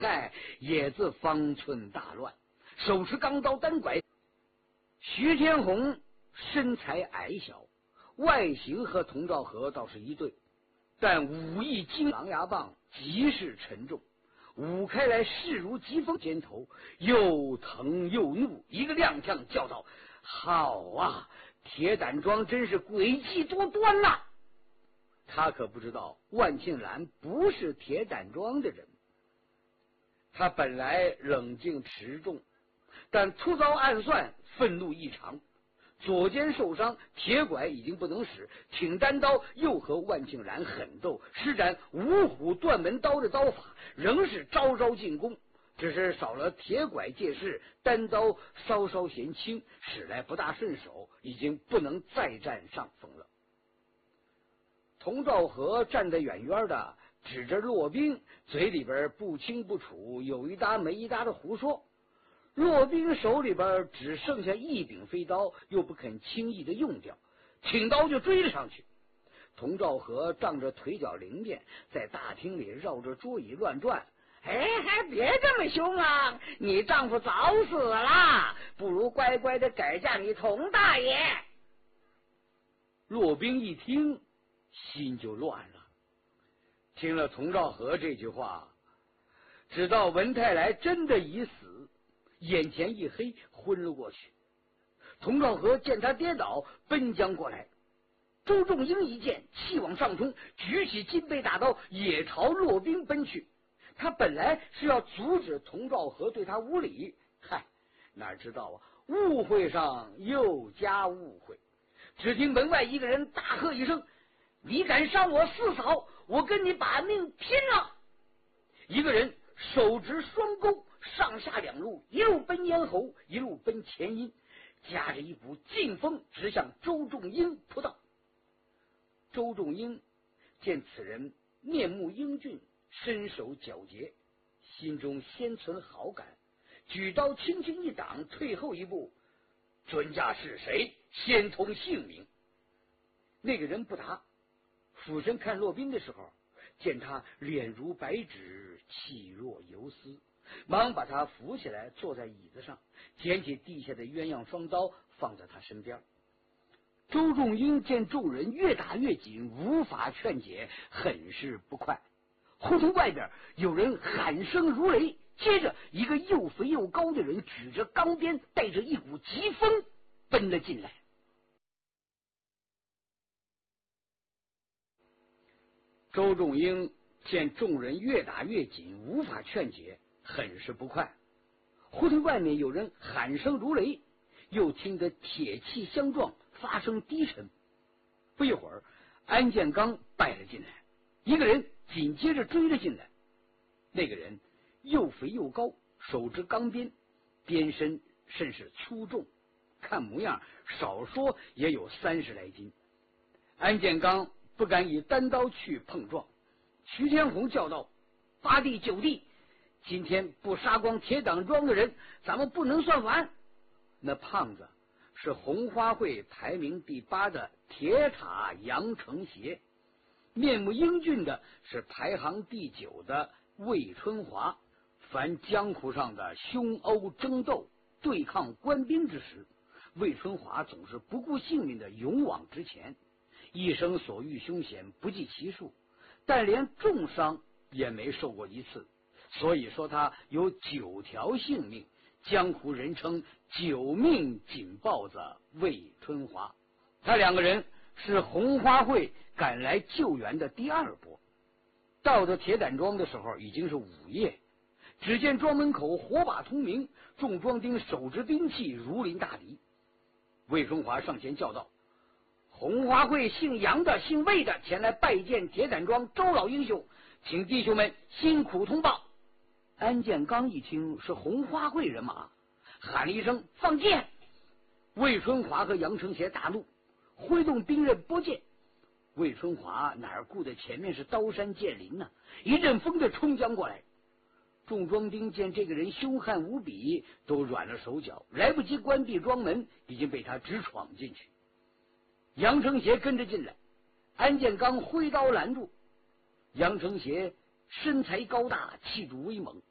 盖也自方寸大乱，手持钢刀单拐。徐天红身材矮小，外形和童兆和倒是一对，但武艺精，狼牙棒极是沉重，舞开来势如疾风，肩头又疼又怒，一个踉跄叫道：“好啊，铁胆庄真是诡计多端呐！”他可不知道万庆兰不是铁胆庄的人。他本来冷静持重，但突遭暗算，愤怒异常，左肩受伤，铁拐已经不能使，挺单刀又和万庆兰狠斗，施展五虎断门刀的刀法，仍是招招进攻，只是少了铁拐借势，单刀稍稍嫌轻，使来不大顺手，已经不能再占上风了。童兆和站得远远的，指着骆宾，嘴里边不清不楚，有一搭没一搭的胡说。骆宾手里边只剩下一柄飞刀，又不肯轻易的用掉，挺刀就追了上去。童兆和仗着腿脚灵便，在大厅里绕着桌椅乱转。哎，别这么凶啊！你丈夫早死了，不如乖乖的改嫁你童大爷。骆宾一听，心就乱了。听了童兆和这句话，知道文泰来真的已死，眼前一黑，昏了过去。童兆和见他跌倒，奔将过来。周仲英一见，气往上冲，举起金背大刀，也朝骆宾奔去。他本来是要阻止童兆和对他无礼，哪知道啊，误会上又加误会。只听门外一个人大喝一声：“你敢伤我四嫂，我跟你把命拼了！”一个人手执双钩，上下两路，一路奔咽喉，一路奔前阴，夹着一股劲风，直向周仲英扑到。周仲英见此人面目英俊，身手矫捷，心中先存好感，举刀轻轻一挡，退后一步：“尊家是谁？先通姓名。”那个人不答，俯身看骆宾的时候，见他脸如白纸，气若游丝，忙把他扶起来，坐在椅子上，捡起地下的鸳鸯双刀放在他身边。周仲英见众人越打越紧，无法劝解，很是不快。胡同外边有人喊声如雷，接着一个又肥又高的人举着钢鞭，带着一股疾风奔了进来。周仲英见众人越打越紧，无法劝解，很是不快。胡同外面有人喊声如雷，又听得铁器相撞，发声低沉。不一会儿，安建刚败了进来，一个人紧接着追了进来。那个人又肥又高，手执钢鞭，鞭身甚是粗重，看模样少说也有30来斤。安建刚不敢以单刀去碰撞。徐天红叫道：“8弟9弟，今天不杀光铁胆庄的人，咱们不能算完。”那胖子是红花会排名第8的铁塔杨承协，面目英俊的是排行第9的魏春华。凡江湖上的凶殴争斗、对抗官兵之时，魏春华总是不顾性命的勇往直前，一生所遇凶险不计其数，但连重伤也没受过一次，所以说他有9条性命，江湖人称9命锦豹子魏春华。他2个人是红花会赶来救援的第2波。到了铁胆庄的时候已经是午夜，只见庄门口火把通明，众庄丁手执兵器如临大敌。魏春华上前叫道：“红花会姓杨的姓魏的前来拜见铁胆庄周老英雄，请弟兄们辛苦通报。”安建刚一听是红花会人马，喊了一声放箭。魏春华和杨承协大怒，挥动兵刃拨箭。魏春华哪儿顾得前面是刀山剑林呢，一阵风的冲将过来。众庄丁见这个人凶悍无比，都软了手脚，来不及关闭庄门，已经被他直闯进去。杨承协跟着进来，安建刚挥刀拦住。杨承协身材高大，气度威猛，